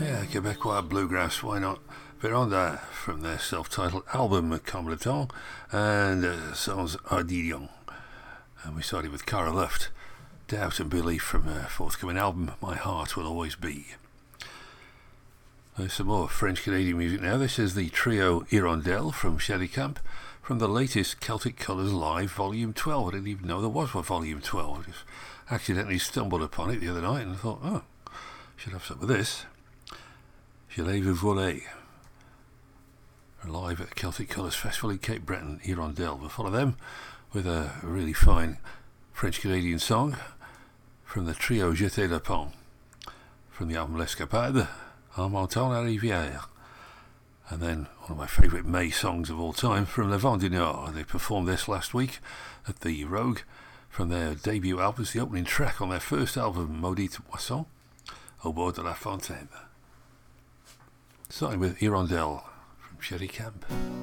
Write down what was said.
Yeah, Quebecois bluegrass, why not? Véranda from their self-titled album Comme le Temps, and Sans Ardillon. And we started with Cara Luft, Doubt and Belief from her forthcoming album My Heart Will Always Be. There's some more French-Canadian music now. This is the trio Hirondelle from Sherry Camp from the latest Celtic Colours Live Volume 12. I didn't even know there was a Volume 12. I just accidentally stumbled upon it the other night and I thought, oh, should have some of this. Je l'ai vu voler. Live at Celtic Colours Festival in Cape Breton, Hirondelle. We'll follow them with a really fine French-Canadian song from the trio Jeter le Pont from the album L'Escapade, En montant la rivière. And then one of my favourite May songs of all time from Le Vent du Nord. They performed this last week at the Rogue from their debut album. It's the opening track on their first album, Maudite Moisson, Au bord de la fontaine. Starting with Hirondelle from Sherry Camp.